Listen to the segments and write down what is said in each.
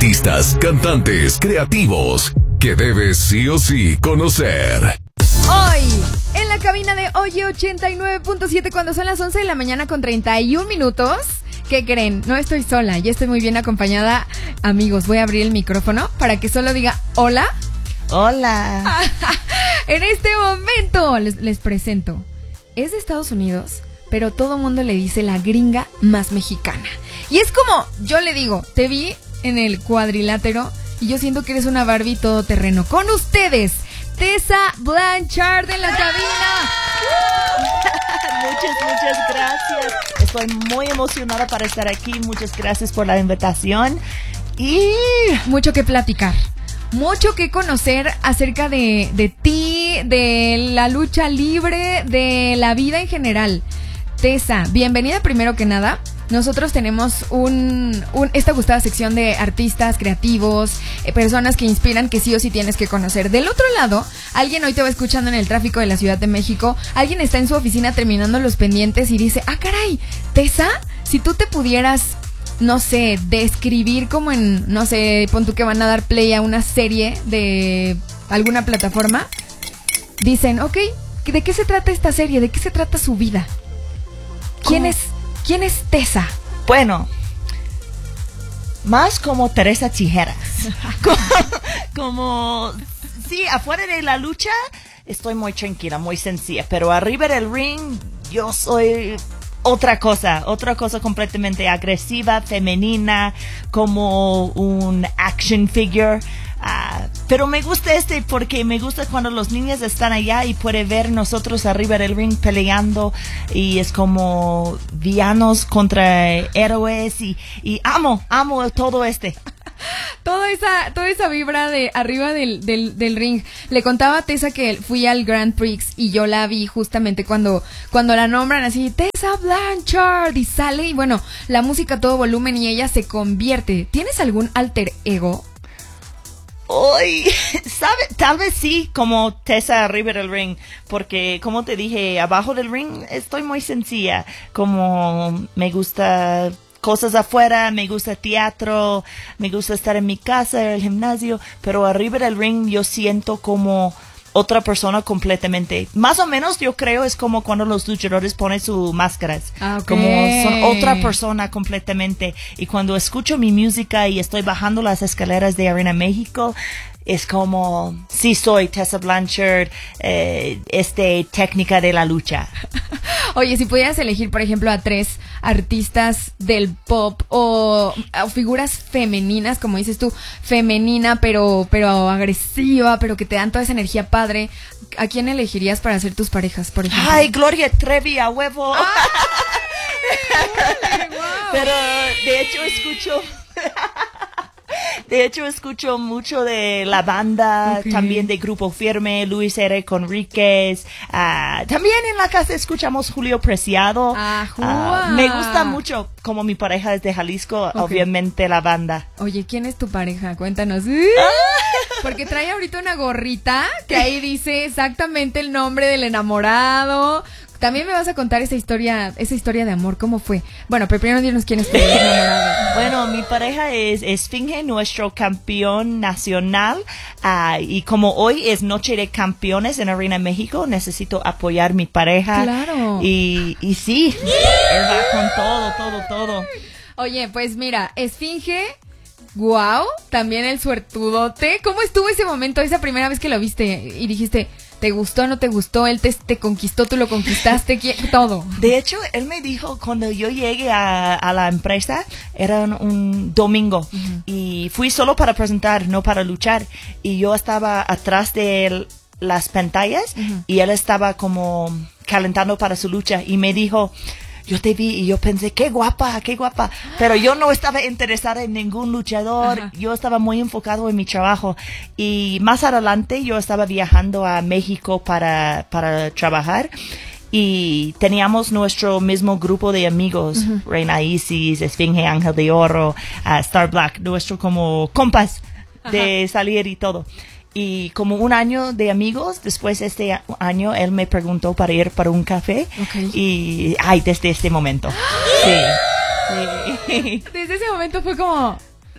artistas, cantantes, creativos que debes sí o sí conocer. Hoy, en la cabina de Oye 89.7, cuando son las 11 de la mañana con 31 minutos. ¿Qué creen? No estoy sola, ya estoy muy bien acompañada. Amigos, voy a abrir el micrófono para que solo diga hola. Hola. En este momento les presento. Es de Estados Unidos, pero todo mundo le dice la gringa más mexicana. Y es como, yo le digo, te vi en el cuadrilátero y yo siento que eres una Barbie todoterreno. Con ustedes, Tessa Blanchard en la cabina. Muchas gracias. Estoy muy emocionada para estar aquí. Muchas gracias por la invitación. Y mucho que platicar. Mucho que conocer acerca de ti, de la lucha libre, de la vida en general. Tessa, bienvenida primero que nada. Nosotros tenemos esta gustada sección de artistas, creativos, personas que inspiran, que sí o sí tienes que conocer. Del otro lado, alguien hoy te va escuchando en el tráfico de la Ciudad de México, alguien está en su oficina terminando los pendientes y dice, ah, caray, Tessa, si tú te pudieras, no sé, describir como en, no sé, pon tú que van a dar play a una serie de alguna plataforma, dicen, ok, ¿de qué se trata esta serie? ¿De qué se trata su vida? ¿Quién es Tessa? Bueno, más como Teresa Tijeras. como, sí, afuera de la lucha estoy muy tranquila, muy sencilla, pero arriba del ring yo soy otra cosa completamente agresiva, femenina, como un action figure. Pero me gusta porque me gusta cuando los niños están allá y puede ver nosotros arriba del ring peleando y es como villanos contra héroes y amo todo Toda esa vibra de arriba del ring. Le contaba a Tessa que fui al Grand Prix y yo la vi justamente cuando la nombran así, Tessa Blanchard, y sale y bueno, la música a todo volumen y ella se convierte. ¿Tienes algún alter ego? Uy, tal vez sí, como Tessa arriba del ring, porque como te dije, abajo del ring estoy muy sencilla, como me gusta cosas afuera, me gusta teatro, me gusta estar en mi casa, el gimnasio, pero arriba del ring yo siento como otra persona completamente. Más o menos yo creo es como cuando los luchadores ponen sus máscaras. Okay. Como son otra persona completamente. Y cuando escucho mi música y estoy bajando las escaleras de Arena México, es como, sí soy Tessa Blanchard, técnica de la lucha. Oye, si pudieras elegir, por ejemplo, a 3 artistas del pop o figuras femeninas, como dices tú, femenina, pero agresiva, pero que te dan toda esa energía padre, ¿a quién elegirías para ser tus parejas, por ejemplo? Ay, Gloria Trevi, a huevo. ¡Ay! ¡Wow! Pero de hecho escucho mucho de la banda, okay. También de Grupo Firme, Luis R. Conríquez. También en la casa escuchamos Julio Preciado. Me gusta mucho, como mi pareja es de Jalisco, okay. Obviamente la banda. Oye, ¿quién es tu pareja? Cuéntanos. Porque trae ahorita una gorrita que ahí dice exactamente el nombre del enamorado. También me vas a contar esa historia de amor, ¿cómo fue? Bueno, pero primero dinos quién es tu enamorado. Bueno, mi pareja es Esfinge, nuestro campeón nacional. Y como hoy es Noche de Campeones en Arena México, necesito apoyar a mi pareja. Claro. Y sí, él va con todo. Oye, pues mira, Esfinge, wow, también el suertudote. ¿Cómo estuvo ese momento, esa primera vez que lo viste y dijiste... ¿Te gustó, no te gustó? Él te conquistó, tú lo conquistaste, todo. De hecho, él me dijo cuando yo llegué a la empresa, era un domingo, uh-huh. Y fui solo para presentar, no para luchar. Y yo estaba atrás de las pantallas, uh-huh. Y él estaba como calentando para su lucha. Y me dijo, yo te vi y yo pensé, qué guapa. Pero yo no estaba interesada en ningún luchador. Ajá. Yo estaba muy enfocado en mi trabajo. Y más adelante yo estaba viajando a México para trabajar. Y teníamos nuestro mismo grupo de amigos. Uh-huh. Reina Isis, Esfinge, Ángel de Oro, Star Black. Nuestro como compas de salir y todo. Y como un año de amigos, después de este año, él me preguntó para ir para un café. Okay. Y, desde este momento. Sí. Desde ese momento fue como,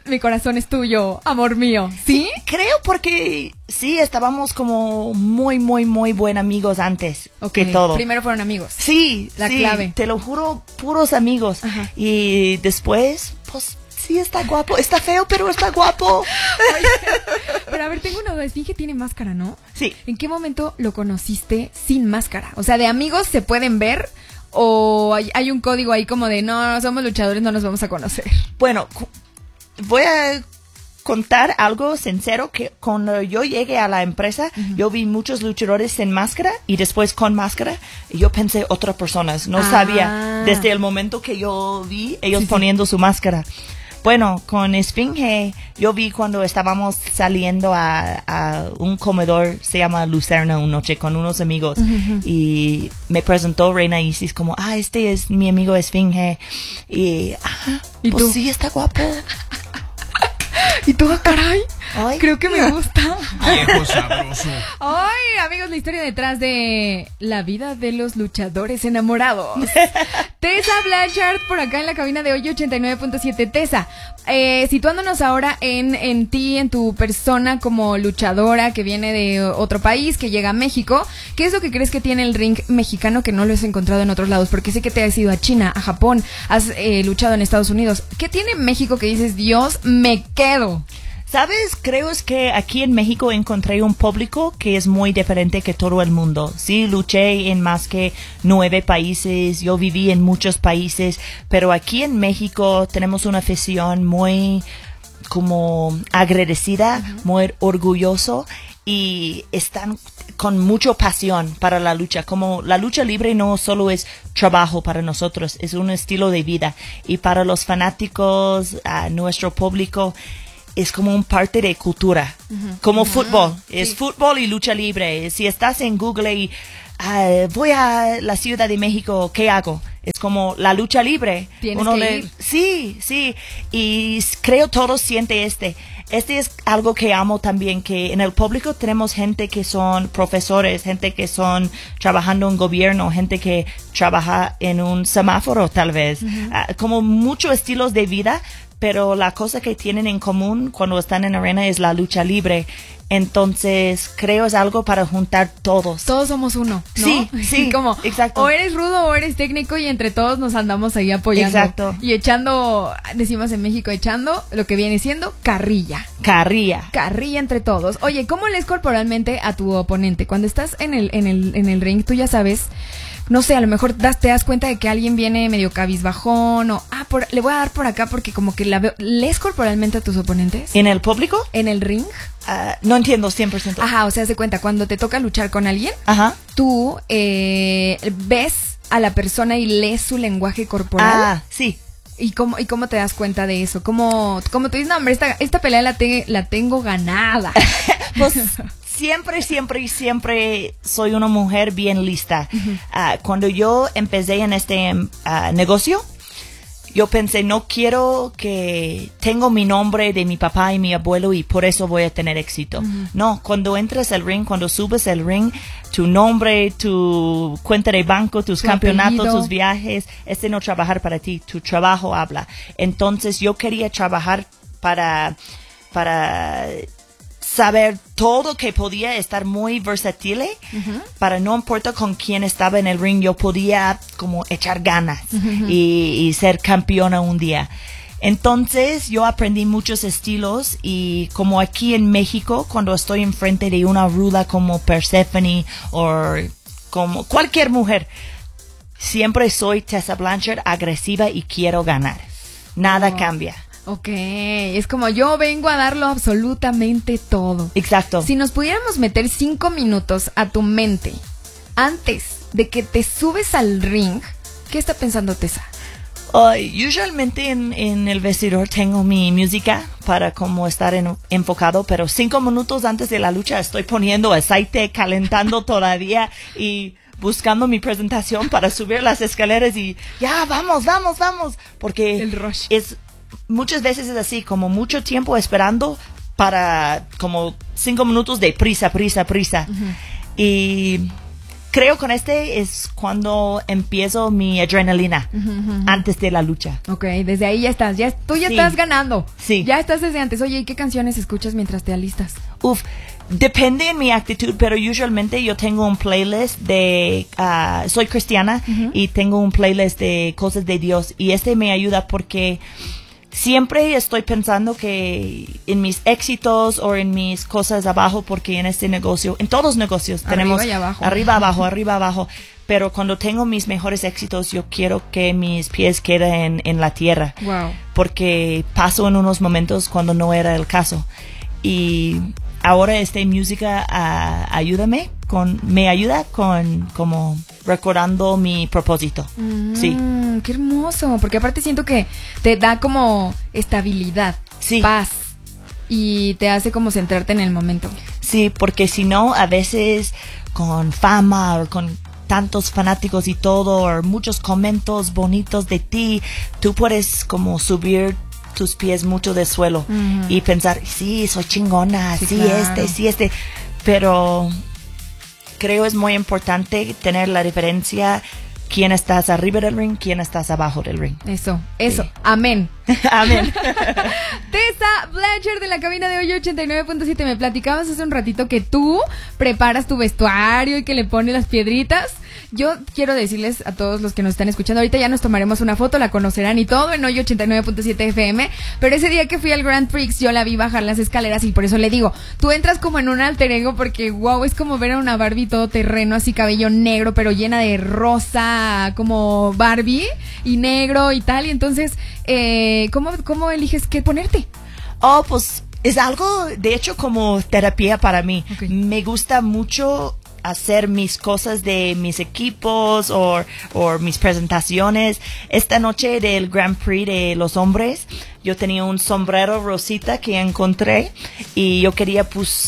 mi corazón es tuyo, amor mío. ¿Sí? Creo porque sí, estábamos como muy, muy, muy buen amigos antes que todo. Primero fueron amigos. Sí, la sí, clave. Te lo juro, puros amigos. Ajá. Y después, pues sí está guapo. Está feo, pero está guapo. Oye, pero a ver, tengo una duda. Esfinge tiene máscara, ¿no? Sí. ¿En qué momento lo conociste sin máscara? O sea, ¿de amigos se pueden ver? ¿O hay un código ahí como de no somos luchadores, no nos vamos a conocer? Bueno, voy a contar algo sincero, que cuando yo llegué a la empresa, yo vi muchos luchadores sin máscara y después con máscara, y yo pensé otras personas. No sabía desde el momento que yo vi ellos poniendo su máscara. Bueno, con Esfinge, yo vi cuando estábamos saliendo a un comedor, se llama Lucerna, una noche con unos amigos, y me presentó Reina Isis como, este es mi amigo Esfinge, y ¿Y pues tú? sí, está guapo. ¿Y tú, caray? Ay. Creo que me gusta. Viejo sabroso. Ay, amigos, la historia detrás de la vida de los luchadores enamorados. Tessa Blanchard por acá en la cabina de hoy 89.7. Tessa, situándonos ahora en ti, en tu persona como luchadora que viene de otro país, que llega a México. ¿Qué es lo que crees que tiene el ring mexicano que no lo has encontrado en otros lados? Porque sé que te has ido a China, a Japón, has luchado en Estados Unidos. ¿Qué tiene México que dices, Dios, me quedo? ¿Sabes? Creo es que aquí en México encontré un público que es muy diferente que todo el mundo. Sí, luché en más que 9 países, yo viví en muchos países, pero aquí en México tenemos una afición muy como agradecida, muy orgulloso, y están con mucha pasión para la lucha. Como la lucha libre no solo es trabajo para nosotros, es un estilo de vida, y para los fanáticos, a nuestro público, es como un parte de cultura, como fútbol, es fútbol y lucha libre. Si estás en Google y voy a la Ciudad de México, ¿qué hago? Es como la lucha libre. Tienes que ir. Sí, y creo todos sienten este es algo que amo también, que en el público tenemos gente que son profesores, gente que son trabajando en gobierno, gente que trabaja en un semáforo tal vez, como muchos estilos de vida, pero la cosa que tienen en común cuando están en arena es la lucha libre. Entonces, creo es algo para juntar todos. Todos somos uno, ¿no? Sí, como, exacto. O eres rudo o eres técnico, y entre todos nos andamos ahí apoyando. Exacto. Y echando, decimos en México, echando lo que viene siendo carrilla. Carrilla entre todos. Oye, ¿cómo lees corporalmente a tu oponente? Cuando estás en el ring, tú ya sabes, no sé, a lo mejor te das cuenta de que alguien viene medio cabizbajón, o le voy a dar por acá porque como que la veo. ¿Lees corporalmente a tus oponentes? ¿En el público? ¿En el ring? No entiendo 100%. Ajá, o sea, se cuenta, cuando te toca luchar con alguien, tú ves a la persona y lees su lenguaje corporal. Sí. ¿Y cómo te das cuenta de eso? ¿Cómo tú dices, no, hombre, esta pelea la tengo ganada? Pues siempre soy una mujer bien lista. Cuando yo empecé en este negocio, yo pensé, no quiero que tengo mi nombre de mi papá y mi abuelo y por eso voy a tener éxito. No, cuando entras al ring, cuando subes al ring, tu nombre, tu cuenta de banco, tus campeonatos, apellido, tus viajes, no trabajar para ti, tu trabajo habla. Entonces yo quería trabajar para saber todo, que podía estar muy versátil, para no importa con quién estaba en el ring, yo podía como echar ganas y ser campeona un día. Entonces yo aprendí muchos estilos, y como aquí en México, cuando estoy enfrente de una ruda como Persephone o como cualquier mujer, siempre soy Tessa Blanchard, agresiva y quiero ganar. Nada cambia. Ok, es como yo vengo a darlo absolutamente todo. Exacto. Si nos pudiéramos meter 5 minutos a tu mente antes de que te subes al ring, ¿qué está pensando Tessa? Usualmente en el vestidor tengo mi música para como estar enfocado, pero 5 minutos antes de la lucha estoy poniendo aceite, calentando todavía y buscando mi presentación para subir las escaleras y ya, vamos, porque el rush. Muchas veces es así, como mucho tiempo esperando para como 5 minutos de prisa. Y creo con este es cuando empiezo mi adrenalina antes de la lucha. Ok, desde ahí ya estás, tú ya Sí. estás ganando. Sí. Ya estás desde antes. Oye, ¿y qué canciones escuchas mientras te alistas? Depende en mi actitud, pero usualmente yo tengo un playlist de, soy cristiana y tengo un playlist de cosas de Dios y me ayuda porque siempre estoy pensando que en mis éxitos o en mis cosas abajo, porque en este negocio, en todos los negocios tenemos Arriba y abajo. arriba, abajo, arriba, abajo, pero cuando tengo mis mejores éxitos yo quiero que mis pies queden en la tierra. Wow. Porque paso en unos momentos cuando no era el caso. Y ahora música me ayuda con como recordando mi propósito. Sí. Qué hermoso, porque aparte siento que te da como estabilidad, Sí. paz y te hace como centrarte en el momento. Sí, porque si no, a veces con fama o con tantos fanáticos y todo, o muchos comentarios bonitos de ti, tú puedes como subir tus pies mucho del suelo y pensar, sí, soy chingona, sí, claro. pero creo es muy importante tener la diferencia quién estás arriba del ring, quién estás abajo del ring. Eso, Sí. amén. Amén. Tessa Blanchard de la cabina de hoy 89.7, me platicabas hace un ratito que tú preparas tu vestuario y que le pones las piedritas. Yo quiero decirles a todos los que nos están escuchando, ahorita ya nos tomaremos una foto, la conocerán y todo en hoy 89.7 FM, pero ese día que fui al Grand Prix yo la vi bajar las escaleras y por eso le digo, tú entras como en un alter ego porque wow, es como ver a una Barbie todo terreno, así cabello negro pero llena de rosa como Barbie y negro y tal, y entonces ¿cómo eliges qué ponerte? Pues es algo, de hecho, como terapia para mí. Okay. Me gusta mucho hacer mis cosas de mis equipos o mis presentaciones. Esta noche del Grand Prix de los hombres, yo tenía un sombrero rosita que encontré y yo quería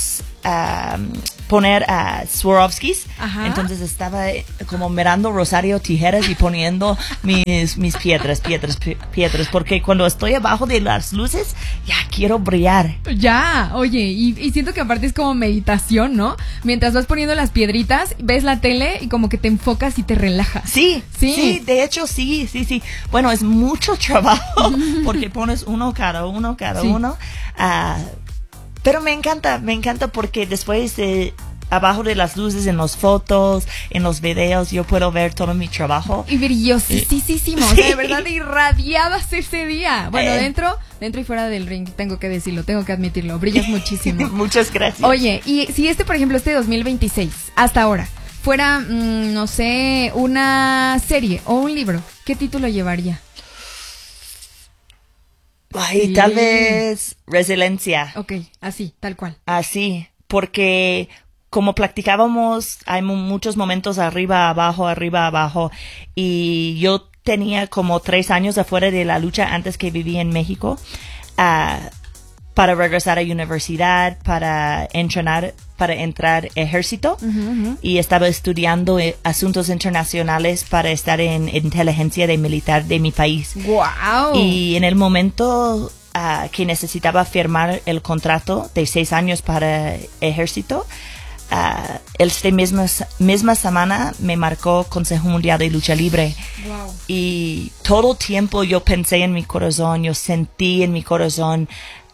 poner a Swarovskis. Ajá. Entonces estaba como mirando Rosario Tijeras y poniendo mis piedras, porque cuando estoy abajo de las luces ya quiero brillar. Ya, oye, y siento que aparte es como meditación, ¿no? Mientras vas poniendo las piedritas, ves la tele y como que te enfocas y te relajas. Sí, Sí. sí, de hecho sí. Bueno, es mucho trabajo porque pones cada uno. Pero me encanta porque después abajo de las luces, en las fotos, en los videos, yo puedo ver todo mi trabajo. Y brillosísimo, o sea, de verdad irradiabas ese día. Bueno, dentro y fuera del ring, tengo que decirlo, tengo que admitirlo, brillas muchísimo. Muchas gracias. Oye, y si por ejemplo, 2026, hasta ahora, fuera, no sé, una serie o un libro, ¿qué título llevaría? Ay, tal vez resiliencia. Ok, así, tal cual. Así, porque como practicábamos, hay muchos momentos arriba, abajo, y yo tenía como 3 años afuera de la lucha antes que viví en México, para regresar a universidad, para entrenar, para entrar ejército, y estaba estudiando asuntos internacionales para estar en inteligencia militar de mi país. ¡Wow! Y en el momento que necesitaba firmar el contrato de 6 años para ejército, esta misma semana me marcó Consejo Mundial de Lucha Libre. Wow. Y todo el tiempo yo pensé en mi corazón, yo sentí en mi corazón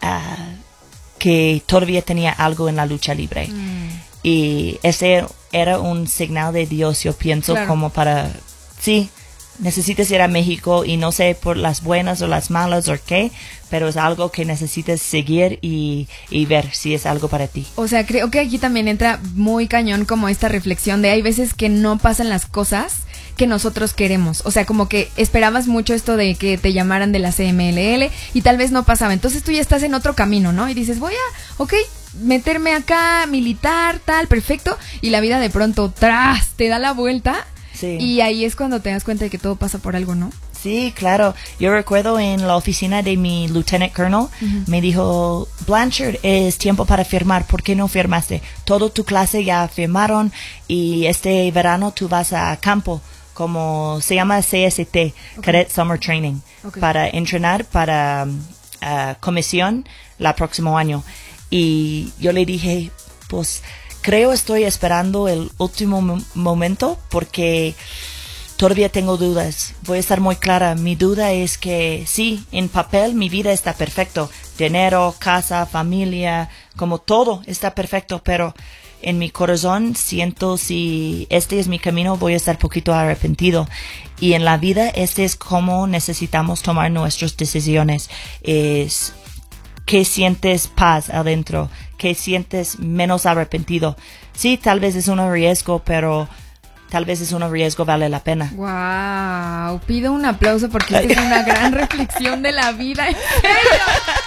que todavía tenía algo en la lucha libre. Y ese era un señal de Dios, yo pienso, claro, como para, sí, necesitas ir a México y no sé por las buenas o las malas o qué, pero es algo que necesitas seguir y ver si es algo para ti. O sea, creo que aquí también entra muy cañón como esta reflexión de hay veces que no pasan las cosas que nosotros queremos. O sea, como que esperabas mucho esto de que te llamaran de la CMLL y tal vez no pasaba. Entonces tú ya estás en otro camino, ¿no? Y dices, voy a, meterme acá, militar, tal, perfecto. Y la vida de pronto, te da la vuelta. Sí. Y ahí es cuando te das cuenta de que todo pasa por algo, ¿no? Sí, claro. Yo recuerdo en la oficina de mi lieutenant colonel, me dijo, Blanchard, es tiempo para firmar. ¿Por qué no firmaste? Toda tu clase ya firmaron y este verano tú vas a campo, como se llama CST, Cadet Summer Training, para entrenar para comisión el próximo año. Y yo le dije, pues, creo estoy esperando el último momento porque todavía tengo dudas. Voy a estar muy clara. Mi duda es que sí, en papel mi vida está perfecto. Dinero, casa, familia, como todo está perfecto, pero en mi corazón siento si este es mi camino voy a estar poquito arrepentido. Y en la vida este es como necesitamos tomar nuestras decisiones. Es que sientes paz adentro, que sientes menos arrepentido. Sí, tal vez es un riesgo, pero tal vez es un riesgo vale la pena. Wow, pido un aplauso porque esta es una gran reflexión de la vida. ¿En serio?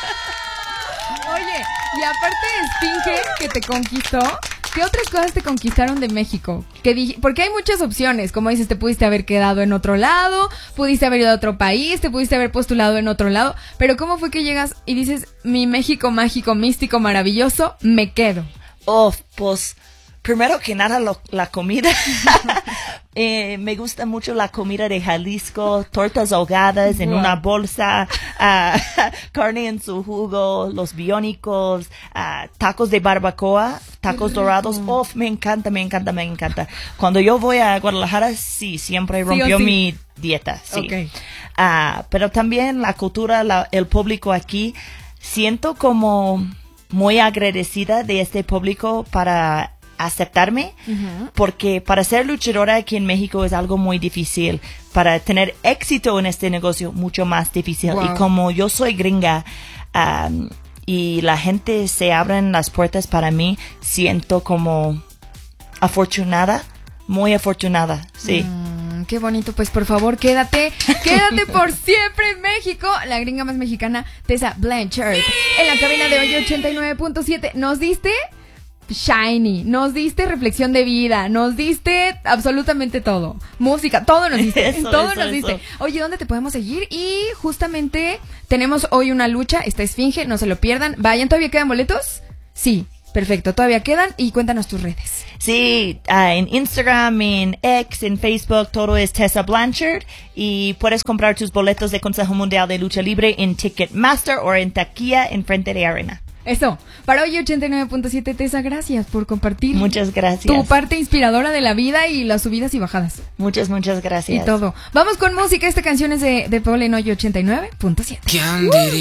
Oye, y aparte de Esfinge que te conquistó, ¿qué otras cosas te conquistaron de México? Porque hay muchas opciones, como dices, te pudiste haber quedado en otro lado, pudiste haber ido a otro país, te pudiste haber postulado en otro lado, pero ¿cómo fue que llegas y dices, mi México mágico, místico, maravilloso, me quedo? Oh, pues, primero que nada la comida. Me gusta mucho la comida de Jalisco, tortas ahogadas en una bolsa, carne en su jugo, los biónicos, tacos de barbacoa, tacos dorados. Oh, me encanta. Cuando yo voy a Guadalajara, sí, siempre rompió mi dieta, sí. Okay. Pero también la cultura, el público aquí, siento como muy agradecida de este público para aceptarme, porque para ser luchadora aquí en México es algo muy difícil. Para tener éxito en este negocio, mucho más difícil. Wow. Y como yo soy gringa y la gente se abren las puertas para mí, siento como afortunada, muy afortunada, sí. Qué bonito, pues por favor quédate por siempre en México. La gringa más mexicana, Tessa Blanchard, en la cabina de hoy 89.7. ¿Nos diste? Shiny, nos diste reflexión de vida, nos diste absolutamente todo, música, todo nos diste, diste. Oye, ¿dónde te podemos seguir? Y justamente tenemos hoy una lucha, esta Esfinge, no se lo pierdan, vayan, ¿todavía quedan boletos? Sí, perfecto, todavía quedan y cuéntanos tus redes. Sí, en Instagram, en X, en Facebook, todo es Tessa Blanchard y puedes comprar tus boletos de Consejo Mundial de Lucha Libre en Ticketmaster o en taquilla en frente de Arena. Eso, para hoy 89.7, Tessa, gracias por compartir. Muchas gracias. Tu parte inspiradora de la vida y las subidas y bajadas. Muchas gracias. Y todo. Vamos con música, esta canción es de Paul en hoy 89.7.